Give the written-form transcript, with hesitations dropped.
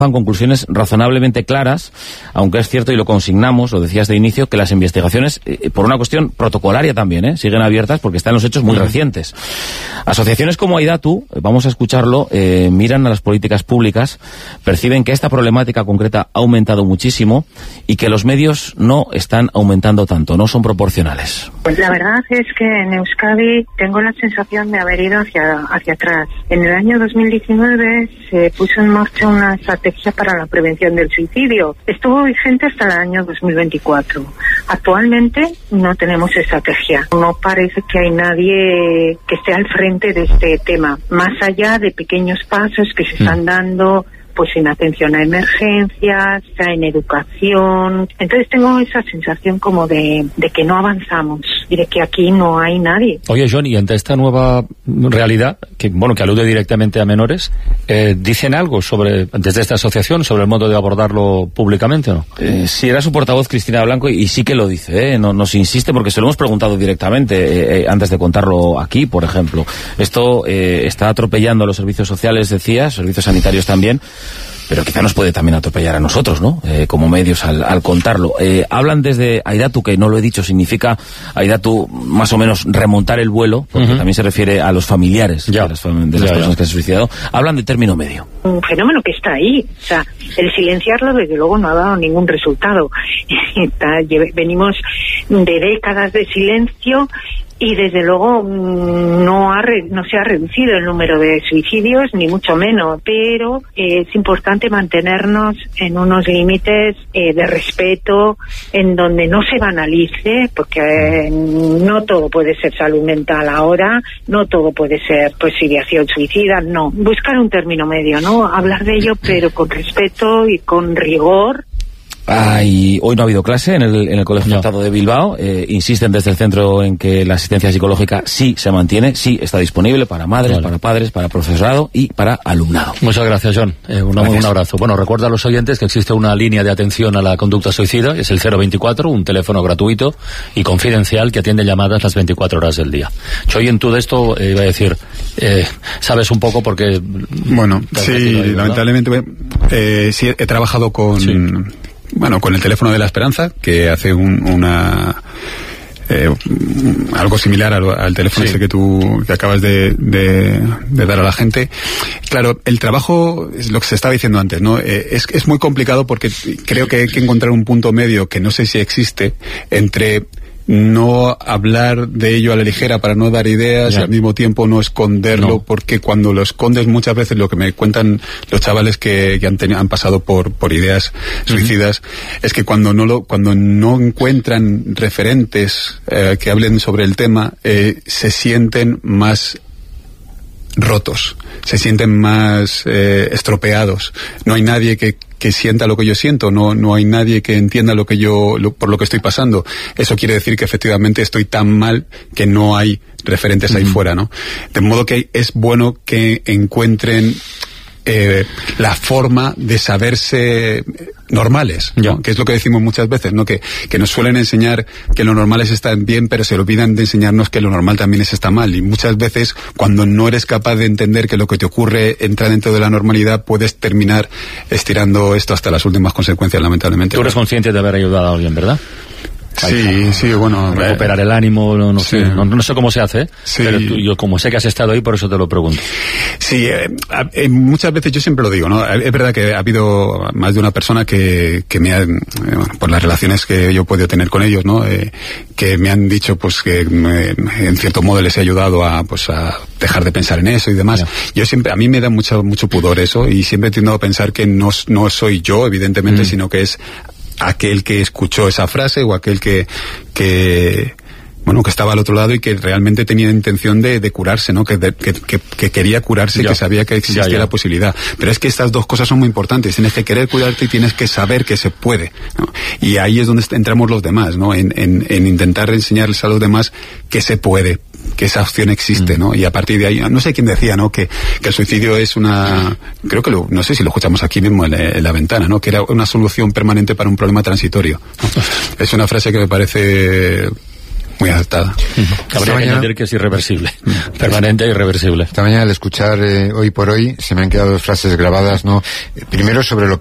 conclusiones razonablemente claras, aunque es cierto, y lo consignamos, lo decías de inicio, que las investigaciones, por una cuestión protocolaria también, siguen abiertas porque están los hechos muy recientes. Asociaciones como Aidatu, vamos a escucharlo, miran a las políticas públicas, perciben que esta problemática concreta ha aumentado muchísimo y que los medios no están aumentando tanto, no son proporcionales. Pues la verdad es que en Euskadi tengo la sensación de haber ido hacia atrás. En el año 2019 se puso en marcha una estrategia para la prevención del suicidio. Estuvo vigente hasta el año 2024. Actualmente no tenemos estrategia. No parece que hay nadie que esté al frente de este tema, más allá de pequeños pasos que se están dando, pues en atención a emergencias, en educación. Entonces tengo esa sensación como de que no avanzamos y de que aquí no hay nadie. Oye, John, y ante esta nueva realidad, que alude directamente a menores, ¿dicen algo desde esta asociación sobre el modo de abordarlo públicamente o no? Sí, era su portavoz Cristina Blanco y sí que lo dice, nos insiste porque se lo hemos preguntado directamente antes de contarlo aquí, por ejemplo. Esto está atropellando a los servicios sociales, decía, servicios sanitarios también, pero quizá nos puede también atropellar a nosotros, ¿no? Como medios al contarlo. Hablan desde Aidatu, que no lo he dicho, significa Aidatu más o menos remontar el vuelo, porque también se refiere a los familiares de las personas que se han suicidado. Hablan de término medio. Un fenómeno que está ahí. O sea, el silenciarlo desde luego no ha dado ningún resultado. Venimos de décadas de silencio y desde luego no se ha reducido el número de suicidios, ni mucho menos, pero es importante mantenernos en unos límites de respeto, en donde no se banalice, porque no todo puede ser salud mental ahora, no todo puede ser pues ideación suicida, no. Buscar un término medio, ¿no? Hablar de ello, pero con respeto y con rigor. Hoy no ha habido clase en el Colegio Estado de Bilbao. Insisten desde el centro en que la asistencia psicológica sí se mantiene, sí está disponible para madres, para padres, para profesorado y para alumnado. Muchas gracias, John. Un abrazo. Bueno, recuerda a los oyentes que existe una línea de atención a la conducta suicida, es el 024, un teléfono gratuito y confidencial que atiende llamadas las 24 horas del día. Choyen, tú de esto iba a decir, sabes un poco porque... Bueno, sí, lamentablemente sí he trabajado con... Sí. Bueno, con el teléfono de la esperanza, que hace algo similar al teléfono ese que acabas de dar a la gente. Claro, el trabajo es lo que se estaba diciendo antes, ¿no? Es muy complicado porque creo que hay que encontrar un punto medio que no sé si existe entre no hablar de ello a la ligera para no dar ideas y al mismo tiempo no esconderlo, porque cuando lo escondes muchas veces, lo que me cuentan los chavales que han pasado por ideas suicidas, es que cuando no encuentran referentes que hablen sobre el tema, se sienten más rotos, se sienten más estropeados. No hay nadie que sienta lo que yo siento, no hay nadie que entienda por lo que estoy pasando. Eso quiere decir que efectivamente estoy tan mal que no hay referentes ahí fuera, ¿no? De modo que es bueno que encuentren la forma de saberse normales, ¿no? Que es lo que decimos muchas veces, ¿no? Que nos suelen enseñar que lo normal es estar bien, pero se olvidan de enseñarnos que lo normal también es estar mal. Y muchas veces, cuando no eres capaz de entender que lo que te ocurre entra dentro de la normalidad, puedes terminar estirando esto hasta las últimas consecuencias, lamentablemente. Tú eres consciente de haber ayudado a alguien, ¿verdad? Sí, bueno... recuperar el ánimo, no sé cómo se hace, pero yo como sé que has estado ahí, por eso te lo pregunto. Sí, muchas veces yo siempre lo digo, ¿no? Es verdad que ha habido más de una persona que me ha, por las relaciones que yo he podido tener con ellos, ¿no? Que me han dicho, pues, que en cierto modo les he ayudado a dejar de pensar en eso y demás. Yo siempre, a mí me da mucho pudor eso, y siempre tiendo a pensar que no soy yo, evidentemente, sino que es aquel que escuchó esa frase o aquel que estaba al otro lado y que realmente tenía intención de curarse, ¿no? Que quería curarse, que sabía que existía la posibilidad. Pero es que estas dos cosas son muy importantes. Tienes que querer curarte y tienes que saber que se puede, ¿no? Y ahí es donde entramos los demás, ¿no? En intentar enseñarles a los demás que se puede, que esa opción existe, ¿no? Y a partir de ahí, no sé quién decía, ¿no? Que el suicidio es creo que no sé si lo escuchamos aquí mismo en la ventana, ¿no? Que era una solución permanente para un problema transitorio, ¿no? Es una frase que me parece muy adaptada. Habría que añadir que es irreversible, permanente e irreversible. Esta mañana al escuchar Hoy por Hoy se me han quedado dos frases grabadas, ¿no? Primero sobre lo